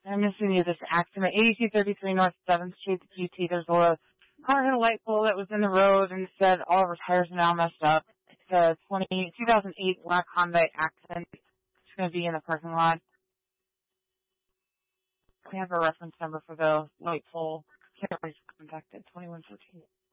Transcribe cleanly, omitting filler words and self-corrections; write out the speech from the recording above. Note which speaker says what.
Speaker 1: I'm missing you this accident. 8233 North 7th Street, QT. There's a car hit a light pole that was in the road and said all of our tires are now messed up. It's a 2008 black Hyundai accident. It's going to be in the parking lot. We have a reference number for the light pole. Can't always contact it. 2114.